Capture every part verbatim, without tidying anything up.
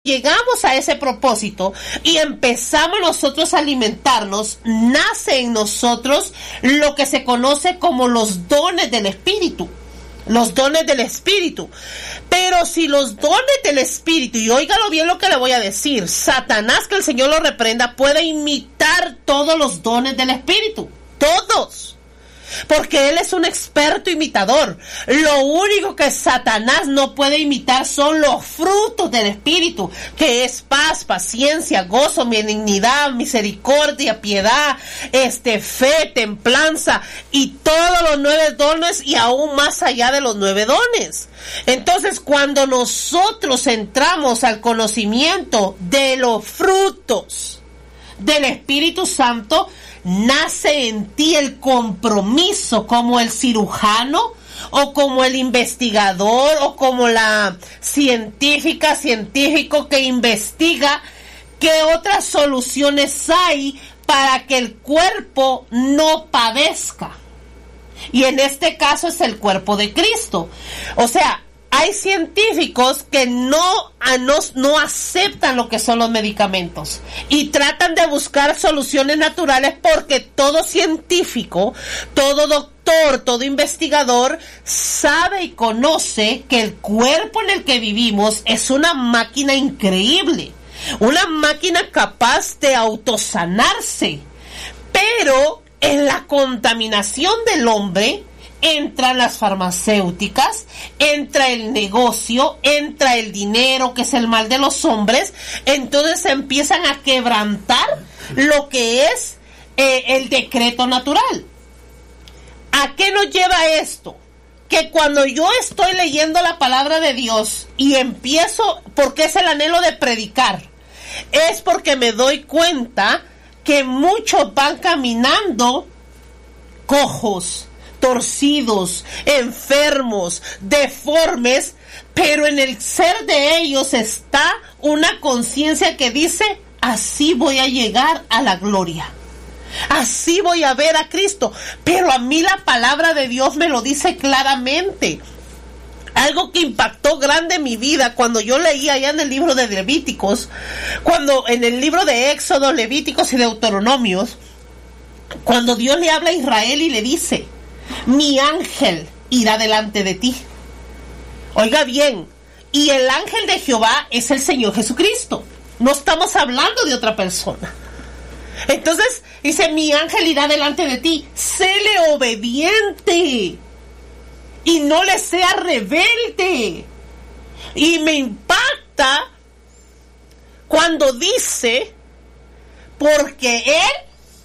llegamos a ese propósito y empezamos nosotros a alimentarnos, nace en nosotros lo que se conoce como los dones del Espíritu. Los dones del Espíritu. Pero si los dones del Espíritu, y óigalo bien lo que le voy a decir, Satanás, que el Señor lo reprenda, puede imitar todos los dones del Espíritu. Todos. Porque él es un experto imitador. Lo único que Satanás no puede imitar son los frutos del Espíritu, que es paz, paciencia, gozo, benignidad, misericordia, piedad, este, fe, templanza y todos los nueve dones y aún más allá de los nueve dones. Entonces, cuando nosotros entramos al conocimiento de los frutos del Espíritu Santo, nace en ti el compromiso como el cirujano o como el investigador o como la científica, científico que investiga qué otras soluciones hay para que el cuerpo no padezca. Y en este caso es el cuerpo de Cristo. O sea, hay científicos que no, no, no aceptan lo que son los medicamentos y tratan de buscar soluciones naturales, porque todo científico, todo doctor, todo investigador sabe y conoce que el cuerpo en el que vivimos es una máquina increíble, una máquina capaz de autosanarse, pero en la contaminación del hombre entran las farmacéuticas, entra el negocio, entra el dinero, que es el mal de los hombres. Entonces se empiezan a quebrantar lo que es eh, el decreto natural. ¿A qué nos lleva esto? Que cuando yo estoy leyendo la palabra de Dios y empiezo, porque es el anhelo de predicar, es porque me doy cuenta que muchos van caminando cojos, torcidos, enfermos, deformes, pero en el ser de ellos está una conciencia que dice: así voy a llegar a la gloria, así voy a ver a Cristo. Pero a mí la palabra de Dios me lo dice claramente. Algo que impactó grande en mi vida cuando yo leía allá en el libro de Levíticos, cuando en el libro de Éxodo, Levíticos y Deuteronomios, cuando Dios le habla a Israel y le dice: mi ángel irá delante de ti. Oiga bien, y el ángel de Jehová es el Señor Jesucristo. No estamos hablando de otra persona. Entonces dice: mi ángel irá delante de ti. Séle obediente y no le sea rebelde. Y me impacta cuando dice: porque él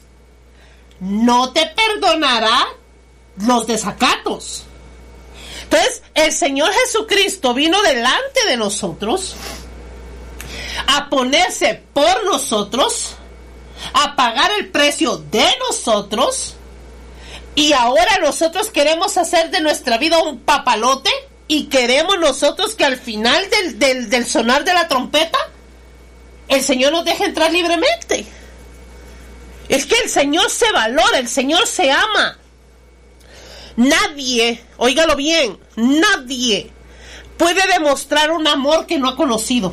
no te perdonará los desacatos. Entonces, el Señor Jesucristo vino delante de nosotros a ponerse por nosotros, a pagar el precio de nosotros, y ahora nosotros queremos hacer de nuestra vida un papalote y queremos nosotros que al final del, del, del sonar de la trompeta el Señor nos deje entrar libremente. Es que el Señor se valora, el Señor se ama. Nadie, óigalo bien, nadie puede demostrar un amor que no ha conocido.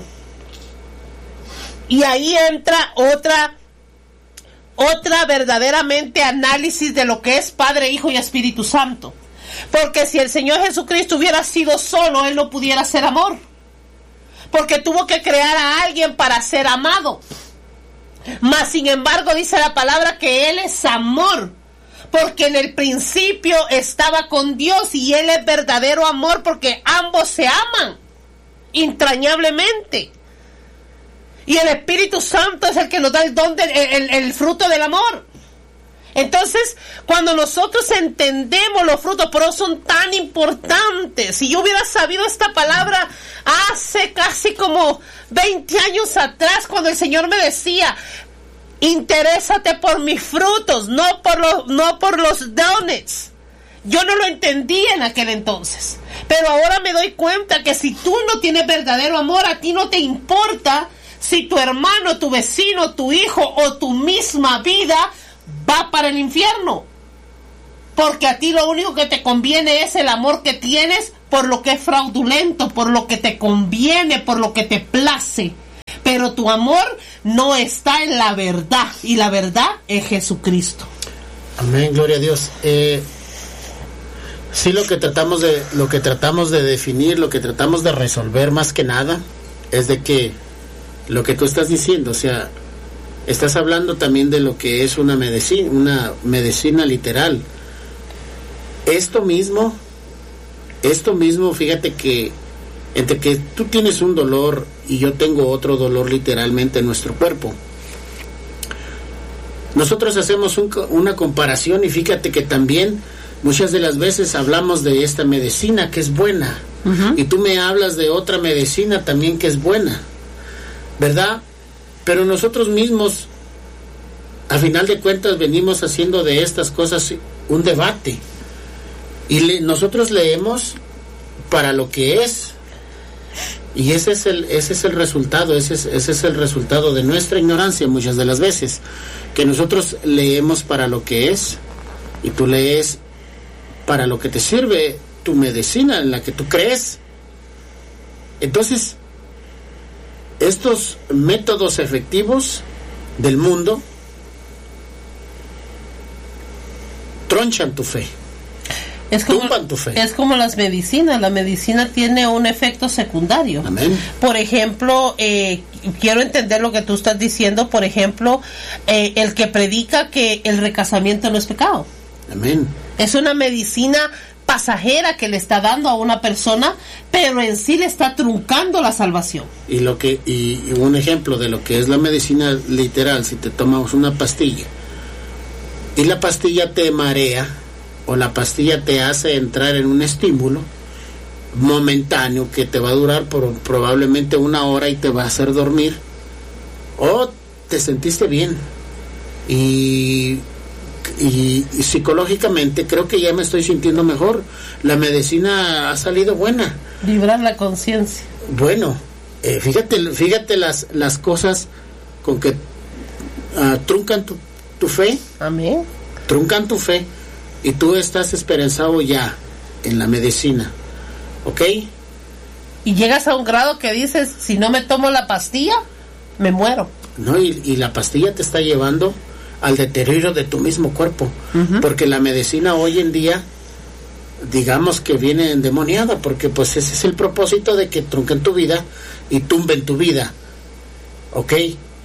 Y ahí entra otra, otra verdaderamente análisis de lo que es Padre, Hijo y Espíritu Santo. Porque si el Señor Jesucristo hubiera sido solo, Él no pudiera ser amor. Porque tuvo que crear a alguien para ser amado. Mas sin embargo dice la palabra que Él es amor, porque en el principio estaba con Dios y Él es verdadero amor, porque ambos se aman entrañablemente. Y el Espíritu Santo es el que nos da el don, del, el, el fruto del amor. Entonces, cuando nosotros entendemos los frutos, por eso son tan importantes. Si yo hubiera sabido esta palabra hace casi como veinte años atrás, cuando el Señor me decía: interésate por mis frutos, no por los, no por los dones. Yo no lo entendía en aquel entonces. Pero ahora me doy cuenta que si tú no tienes verdadero amor, a ti no te importa si tu hermano, tu vecino, tu hijo o tu misma vida va para el infierno. Porque a ti lo único que te conviene es el amor que tienes por lo que es fraudulento, por lo que te conviene, por lo que te place. pero tu amor no está en la verdad, y la verdad es Jesucristo. Amén, gloria a Dios. Eh, sí, lo que tratamos de, lo que tratamos de definir, lo que tratamos de resolver más que nada, es de que lo que tú estás diciendo, o sea, estás hablando también de lo que es una medicina, una medicina literal. Esto mismo, esto mismo, fíjate que entre que tú tienes un dolor y yo tengo otro dolor literalmente en nuestro cuerpo, nosotros hacemos un, una comparación, y fíjate que también muchas de las veces hablamos de esta medicina que es buena, uh-huh. y tú me hablas de otra medicina también que es buena, ¿verdad? Pero nosotros mismos, a final de cuentas, venimos haciendo de estas cosas un debate, y le, nosotros leemos para lo que es, y ese es el ese es el resultado, ese es, ese es el resultado de nuestra ignorancia muchas de las veces, que nosotros leemos para lo que es, y tú lees para lo que te sirve tu medicina en la que tú crees. Entonces, estos métodos efectivos del mundo tronchan tu fe, es como, tumban tu fe. Es como las medicinas, la medicina tiene un efecto secundario. Amén. Por ejemplo, eh, quiero entender lo que tú estás diciendo, por ejemplo, eh, el que predica que el recasamiento no es pecado. Amén. Es una medicina pasajera que le está dando a una persona, pero en sí le está truncando la salvación. Y lo que y, y un ejemplo de lo que es la medicina literal, si te tomas una pastilla y la pastilla te marea, o la pastilla te hace entrar en un estímulo momentáneo que te va a durar por probablemente una hora y te va a hacer dormir, o te sentiste bien y Y, y psicológicamente creo que ya me estoy sintiendo mejor, la medicina ha salido buena. Librar la conciencia. Bueno, eh, fíjate fíjate las las cosas con que uh, truncan tu, tu fe. Amén. Truncan tu fe, y tú estás esperanzado ya en la medicina, ¿ok? Y llegas a un grado que dices, si no me tomo la pastilla, me muero. No, y, y la pastilla te está llevando al deterioro de tu mismo cuerpo, uh-huh. porque la medicina hoy en día, digamos que viene endemoniada, porque pues ese es el propósito, de que trunquen tu vida y tumben tu vida, ¿ok?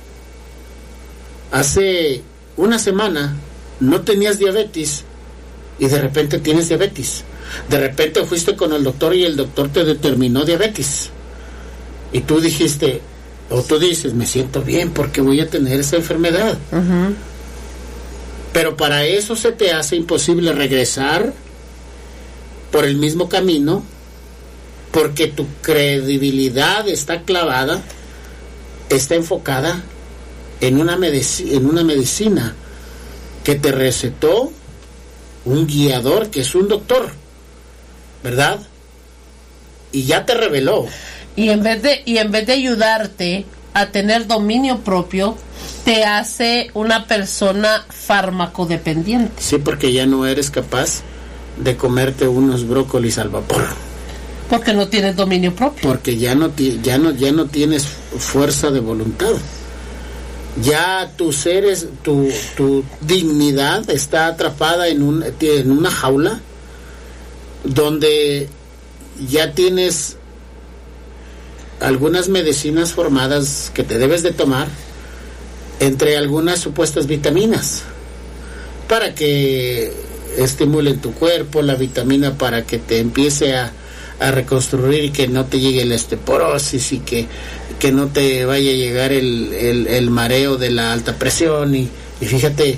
Hace una semana no tenías diabetes y de repente tienes diabetes. De repente fuiste con el doctor y el doctor te determinó diabetes, y tú dijiste, o tú dices, me siento bien porque voy a tener esa enfermedad. Uh-huh. Pero para eso se te hace imposible regresar por el mismo camino, porque tu credibilidad está clavada, está enfocada en una medici- en una medicina que te recetó un guiador, que es un doctor, ¿verdad? Y ya te reveló. Y en vez de y en vez de ayudarte a tener dominio propio, te hace una persona farmacodependiente. Sí, porque ya no eres capaz de comerte unos brócolis al vapor. Porque no tienes dominio propio. Porque ya no ya no ya no tienes fuerza de voluntad. Ya tu ser es, tu tu dignidad está atrapada en un en una jaula donde ya tienes algunas medicinas formadas que te debes de tomar, entre algunas supuestas vitaminas, para que estimulen tu cuerpo, la vitamina para que te empiece a, a reconstruir y que no te llegue la osteoporosis, y que, que no te vaya a llegar el, el, el mareo de la alta presión, y, y fíjate,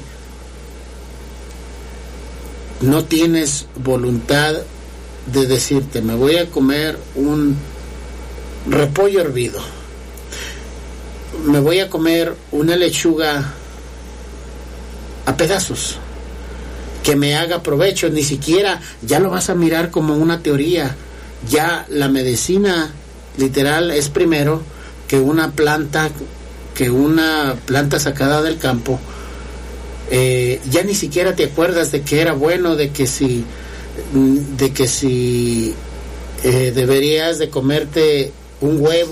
no tienes voluntad de decirte, me voy a comer un repollo hervido, me voy a comer una lechuga a pedazos, que me haga provecho. Ni siquiera ya lo vas a mirar como una teoría, ya la medicina literal es primero que una planta, que una planta sacada del campo. Eh, ya ni siquiera te acuerdas de que era bueno, de que si de que si eh, deberías de comerte un huevo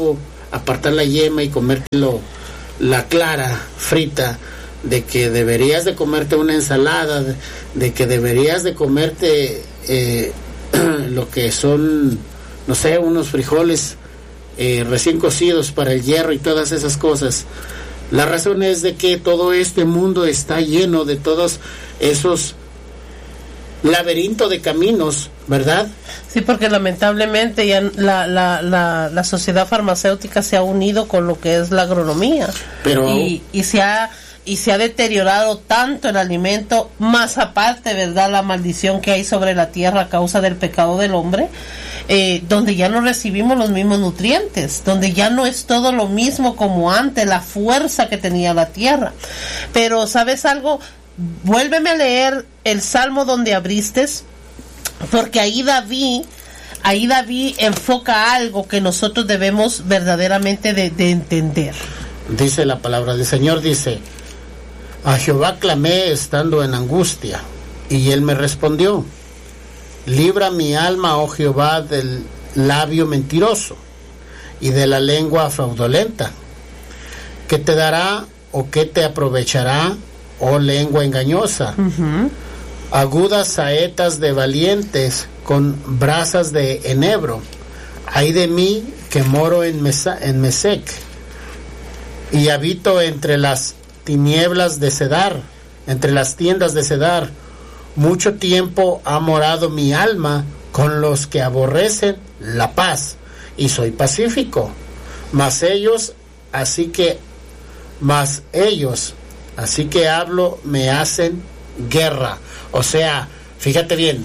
apartar la yema y comértelo la clara, frita, de que deberías de comerte una ensalada, de, de que deberías de comerte eh, lo que son, no sé, unos frijoles eh, recién cocidos para el hierro y todas esas cosas. La razón es de que todo este mundo está lleno de todos esos laberintos de caminos, ¿verdad? Sí, porque lamentablemente ya la, la, la, la sociedad farmacéutica se ha unido con lo que es la agronomía. Pero y, y se ha y se ha deteriorado tanto el alimento, más aparte, ¿verdad?, la maldición que hay sobre la tierra a causa del pecado del hombre, eh, donde ya no recibimos los mismos nutrientes, donde ya no es todo lo mismo como antes, la fuerza que tenía la tierra. Pero, ¿sabes algo? Vuélveme a leer el Salmo donde abriste, porque ahí David, ahí David enfoca algo que nosotros debemos verdaderamente de, de entender. Dice la palabra del Señor, dice: a Jehová clamé estando en angustia, y él me respondió. Libra mi alma, oh Jehová, del labio mentiroso y de la lengua fraudulenta. ¿Qué te dará o qué te aprovechará, oh lengua engañosa? Uh-huh. Agudas saetas de valientes con brasas de enebro. Ay de mí que moro en, Mesa, en Mesec y habito entre las tinieblas de Cedar, entre las tiendas de Cedar. Mucho tiempo ha morado mi alma con los que aborrecen la paz, y soy pacífico. Mas ellos, así que, mas ellos, así que hablo, me hacen guerra. O sea, fíjate bien,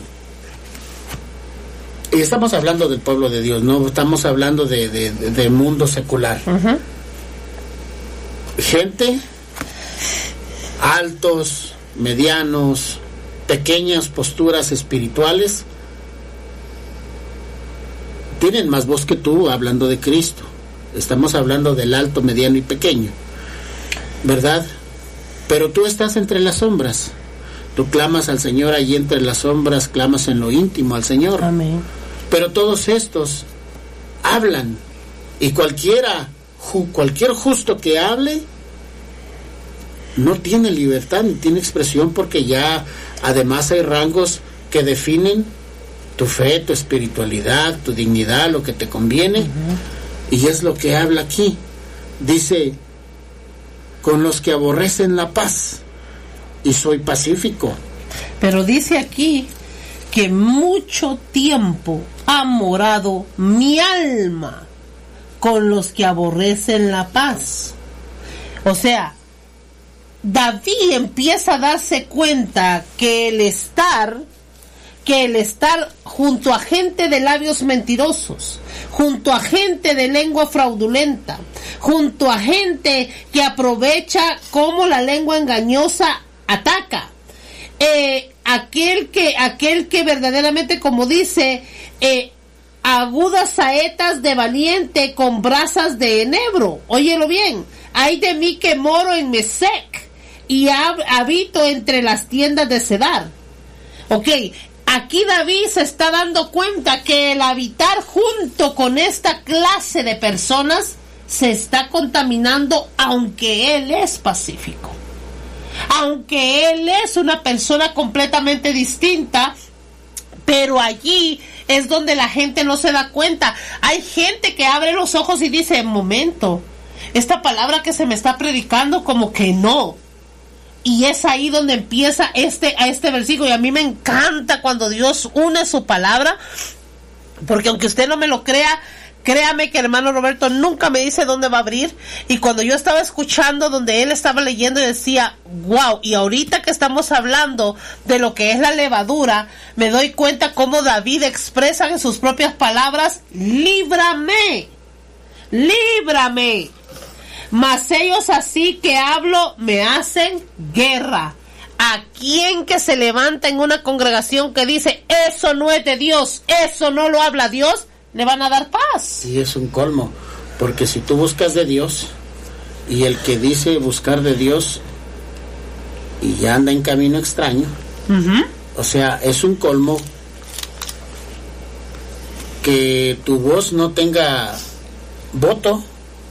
y estamos hablando del pueblo de Dios, no estamos hablando de, de, de, de mundo secular. Uh-huh. Gente, altos, medianos, pequeñas posturas espirituales, tienen más voz que tú hablando de Cristo. Estamos hablando del alto, mediano y pequeño, ¿verdad? Pero tú estás entre las sombras. Tú clamas al Señor allí entre las sombras, clamas en lo íntimo al Señor. Amén. Pero todos estos hablan, y cualquiera, ju, cualquier justo que hable no tiene libertad ni tiene expresión, porque ya además hay rangos que definen tu fe, tu espiritualidad, tu dignidad, lo que te conviene. Uh-huh. Y es lo que habla aquí. Dice: con los que aborrecen la paz, y soy pacífico. Pero dice aquí que mucho tiempo ha morado mi alma con los que aborrecen la paz. O sea, David empieza a darse cuenta que el estar, que el estar junto a gente de labios mentirosos, junto a gente de lengua fraudulenta, junto a gente que aprovecha cómo la lengua engañosa ataca, eh, aquel que, aquel que verdaderamente, como dice, eh, agudas saetas de valiente con brasas de enebro. Óyelo bien: ay de mí que moro en Mesec y hab- habito entre las tiendas de Cedar. Ok, aquí David se está dando cuenta que el habitar junto con esta clase de personas se está contaminando, aunque él es pacífico, aunque él es una persona completamente distinta. Pero allí es donde la gente no se da cuenta. Hay gente que abre los ojos y dice: momento, esta palabra que se me está predicando como que no. Y es ahí donde empieza este, a este versículo. Y a mí me encanta cuando Dios une su palabra, porque aunque usted no me lo crea, créame que el hermano Roberto nunca me dice dónde va a abrir. Y cuando yo estaba escuchando donde él estaba leyendo, y decía: wow, y ahorita que estamos hablando de lo que es la levadura, me doy cuenta cómo David expresa en sus propias palabras: líbrame, líbrame. Mas ellos, así que hablo, me hacen guerra. ¿A quién que se levanta en una congregación que dice: eso no es de Dios, eso no lo habla Dios, le van a dar paz? Y es un colmo, porque si tú buscas de Dios, y el que dice buscar de Dios y ya anda en camino extraño, uh-huh. O sea, es un colmo que tu voz no tenga voto,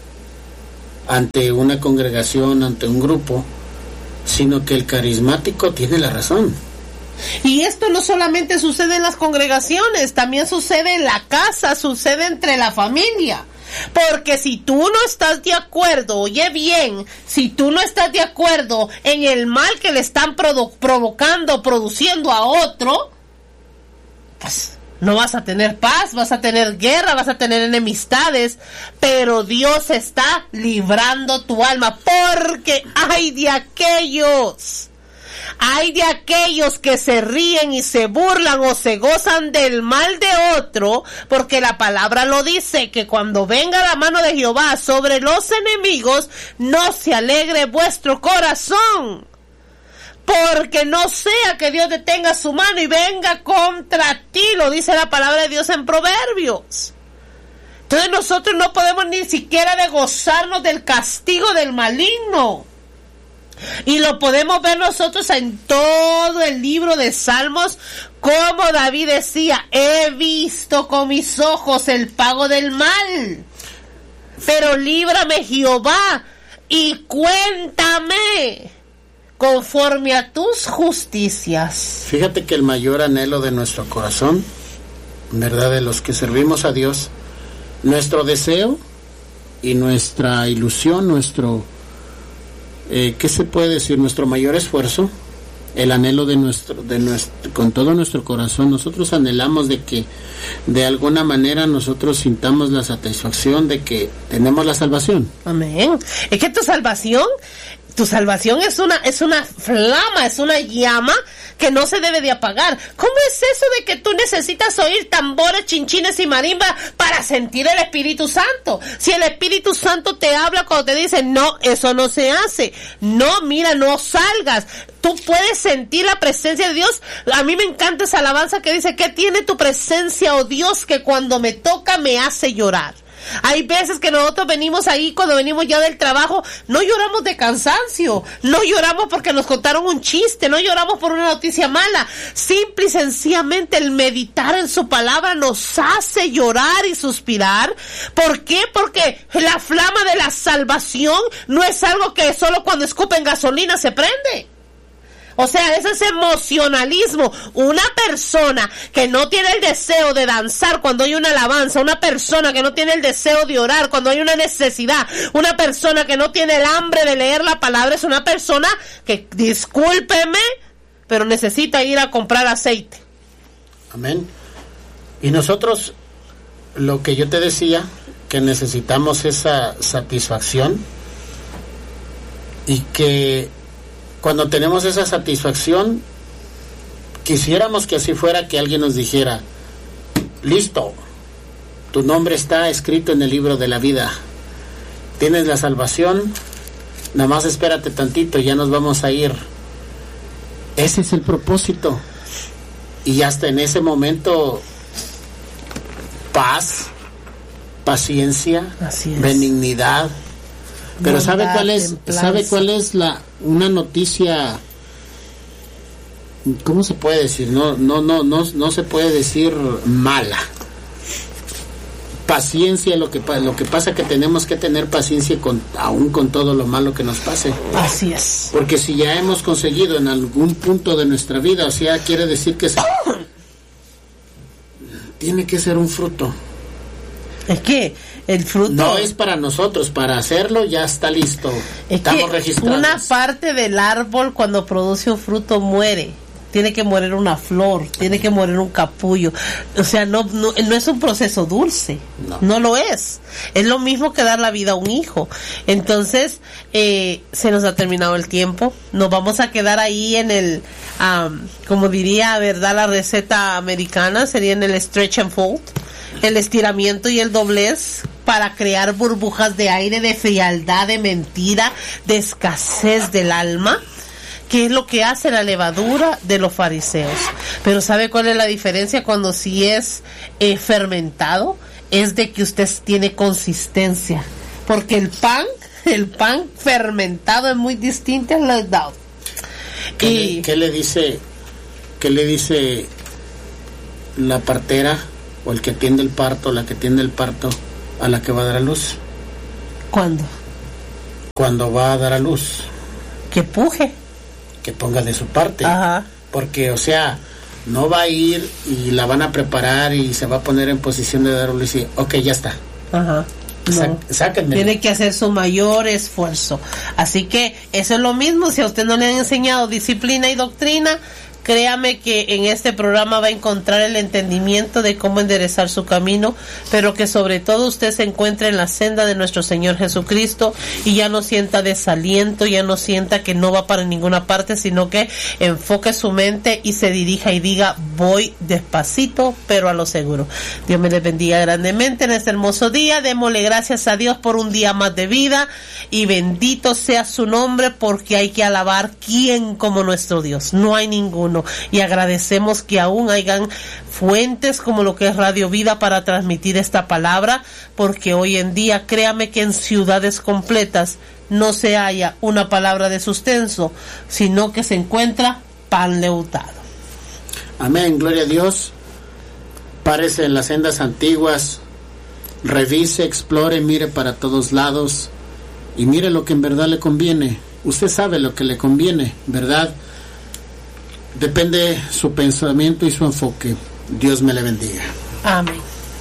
ante una congregación, ante un grupo, sino que el carismático tiene la razón. Y esto no solamente sucede en las congregaciones, también sucede en la casa, sucede entre la familia. Porque si tú no estás de acuerdo, oye bien, si tú no estás de acuerdo en el mal que le están produ- provocando, produciendo a otro, pues no vas a tener paz, vas a tener guerra, vas a tener enemistades, pero Dios está librando tu alma, porque hay de aquellos... Hay de aquellos que se ríen y se burlan o se gozan del mal de otro, porque la palabra lo dice, que cuando venga la mano de Jehová sobre los enemigos, no se alegre vuestro corazón, porque no sea que Dios detenga su mano y venga contra ti, lo dice la palabra de Dios en Proverbios. Entonces nosotros no podemos ni siquiera de gozarnos del castigo del maligno. Y lo podemos ver nosotros en todo el libro de Salmos, como David decía, he visto con mis ojos el pago del mal, pero líbrame Jehová y cuéntame conforme a tus justicias. Fíjate que el mayor anhelo de nuestro corazón, ¿verdad?, de los que servimos a Dios, nuestro deseo y nuestra ilusión, nuestro... Eh, ¿qué se puede decir? Nuestro mayor esfuerzo, el anhelo de nuestro, de nuestro, con todo nuestro corazón, nosotros anhelamos de que de alguna manera nosotros sintamos la satisfacción de que tenemos la salvación. Amén. Es que tu salvación, tu salvación es una, es una flama, es una llama que no se debe de apagar. ¿Cómo es eso de que tú necesitas oír tambores, chinchines y marimbas para sentir el Espíritu Santo? Si el Espíritu Santo te habla cuando te dice, no, eso no se hace. No, mira, no salgas. Tú puedes sentir la presencia de Dios. A mí me encanta esa alabanza que dice, ¿qué tiene tu presencia, oh Dios, que cuando me toca me hace llorar? Hay veces que nosotros venimos ahí, cuando venimos ya del trabajo, no lloramos de cansancio, no lloramos porque nos contaron un chiste, no lloramos por una noticia mala. Simple y sencillamente el meditar en su palabra nos hace llorar y suspirar. ¿Por qué? Porque la flama de la salvación no es algo que solo cuando escupen gasolina se prende. O sea, ese es emocionalismo. Una persona que no tiene el deseo de danzar cuando hay una alabanza, una persona que no tiene el deseo de orar cuando hay una necesidad, una persona que no tiene el hambre de leer la palabra, es una persona que, discúlpeme, pero necesita ir a comprar aceite. Amén. Y nosotros, lo que yo te decía, que necesitamos esa satisfacción, y que cuando tenemos esa satisfacción, quisiéramos que así fuera, que alguien nos dijera, listo, tu nombre está escrito en el libro de la vida, tienes la salvación, nada más espérate tantito, ya nos vamos a ir. Ese es el propósito. Y hasta en ese momento, paz, paciencia, benignidad. Pero bondad, ¿sabe cuál es? Templanza. ¿Sabe cuál es la una noticia? ¿Cómo se puede decir? No, no, no, no, no se puede decir mala. Paciencia, lo que lo que pasa que tenemos que tener paciencia con aún con todo lo malo que nos pase. Así es. Porque si ya hemos conseguido en algún punto de nuestra vida, o sea, quiere decir que se, tiene que ser un fruto. Es que el fruto no es para nosotros, para hacerlo ya está listo. Es Estamos que registrados. Una parte del árbol cuando produce un fruto muere. Tiene que morir una flor, tiene que morir un capullo. O sea, no no, no es un proceso dulce, no. no lo es. Es lo mismo que dar la vida a un hijo. Entonces, eh, se nos ha terminado el tiempo. Nos vamos a quedar ahí en el, um, como diría, ¿verdad? La receta americana sería en el stretch and fold, el estiramiento y el doblez, para crear burbujas de aire, de frialdad, de mentira, de escasez del alma, que es lo que hace la levadura de los fariseos. Pero ¿sabe cuál es la diferencia cuando sí es eh, fermentado? Es de que usted tiene consistencia, porque el pan, el pan fermentado es muy distinto al leudado. ¿Qué, y, le, ¿Qué le dice, qué le dice la partera o el que atiende el parto, la que atiende el parto, a la que va a dar a luz? ¿Cuándo? cuando va a dar a luz. Que puje. Que ponga de su parte. Ajá. Porque, o sea, no va a ir y la van a preparar y se va a poner en posición de dar a luz y, ok, ya está. Ajá. No. Sáquenme. Tiene que hacer su mayor esfuerzo. Así que eso es lo mismo. Si a usted no le han enseñado disciplina y doctrina, créame que en este programa va a encontrar el entendimiento de cómo enderezar su camino, pero que sobre todo usted se encuentre en la senda de nuestro Señor Jesucristo y ya no sienta desaliento, ya no sienta que no va para ninguna parte, sino que enfoque su mente y se dirija y diga, voy despacito, pero a lo seguro. Dios me les bendiga grandemente en este hermoso día. Démosle gracias a Dios por un día más de vida y bendito sea su nombre, porque hay que alabar quién como nuestro Dios. No hay ninguno. Y agradecemos que aún hayan fuentes como lo que es Radio Vida para transmitir esta palabra, porque hoy en día, créame que en ciudades completas no se halla una palabra de sustento, sino que se encuentra pan leudado. Amén, gloria a Dios. Párese en las sendas antiguas, revise, explore, mire para todos lados y mire lo que en verdad le conviene. Usted sabe lo que le conviene, ¿verdad? Depende su pensamiento y su enfoque. Dios me le bendiga. Amén.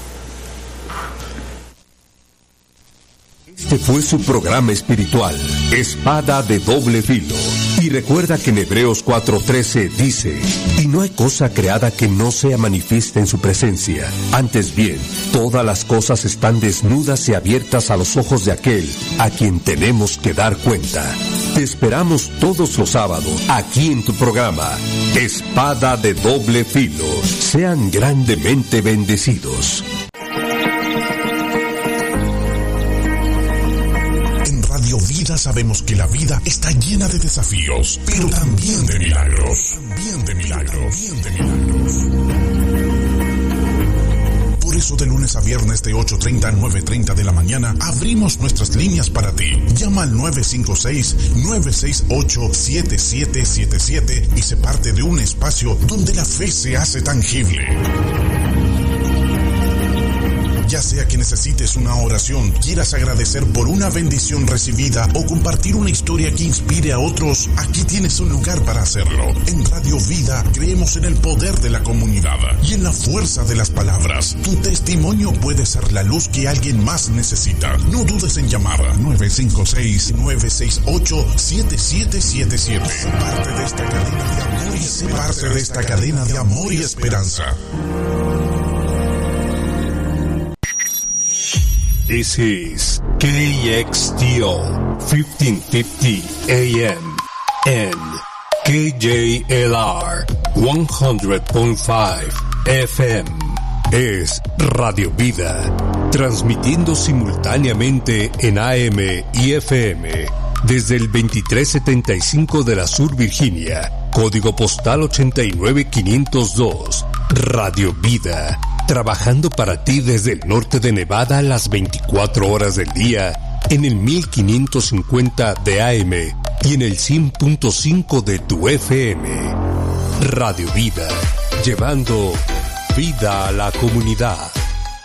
Este fue su programa espiritual, Espada de Doble Filo. Y recuerda que en Hebreos cuatro trece dice, y no hay cosa creada que no sea manifiesta en su presencia. Antes bien, todas las cosas están desnudas y abiertas a los ojos de aquel a quien tenemos que dar cuenta. Te esperamos todos los sábados, aquí en tu programa, Espada de Doble Filo. Sean grandemente bendecidos. Vida sabemos que la vida está llena de desafíos, pero también de milagros. También de milagros. También de milagros. Por eso de lunes a viernes de ocho treinta a nueve treinta de la mañana abrimos nuestras líneas para ti. Llama al nueve cinco seis, nueve seis ocho, siete siete siete siete y se parte de un espacio donde la fe se hace tangible. Ya sea que necesites una oración, quieras agradecer por una bendición recibida o compartir una historia que inspire a otros, aquí tienes un lugar para hacerlo. En Radio Vida creemos en el poder de la comunidad y en la fuerza de las palabras. Tu testimonio puede ser la luz que alguien más necesita. No dudes en llamar nueve cinco seis, nueve seis ocho, siete siete siete siete. Sé parte de esta cadena de amor y sé parte de esta cadena de amor y esperanza. This is K X T O fifteen fifty A M and K J L R one hundred point five F M. Es Radio Vida, transmitiendo simultáneamente en A M y F M desde el veintitrés setenta y cinco de la Sur Virginia, código postal ochenta y nueve quinientos dos. Radio Vida, trabajando para ti desde el norte de Nevada las veinticuatro horas del día en el mil quinientos cincuenta de A M y en el cien punto cinco de tu F M. Radio Vida, llevando vida a la comunidad.